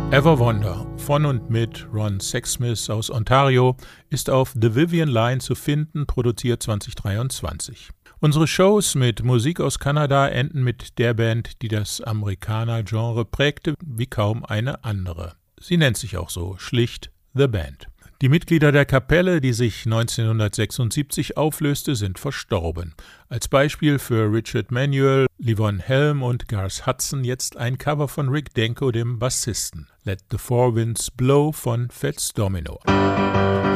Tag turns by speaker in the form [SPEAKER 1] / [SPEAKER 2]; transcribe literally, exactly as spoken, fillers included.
[SPEAKER 1] Ever Wonder von und mit Ron Sexsmith aus Ontario ist auf The Vivian Line zu finden, produziert zwanzig dreiundzwanzig. Unsere Shows mit Musik aus Kanada enden mit der Band, die das Amerikaner-Genre prägte wie kaum eine andere. Sie nennt sich auch so, schlicht The Band. Die Mitglieder der Kapelle, die sich neunzehnhundertsechsundsiebzig auflöste, sind verstorben. Als Beispiel für Richard Manuel, Levon Helm und Garth Hudson jetzt ein Cover von Rick Denko, dem Bassisten. Let the Four Winds Blow von Fats Domino.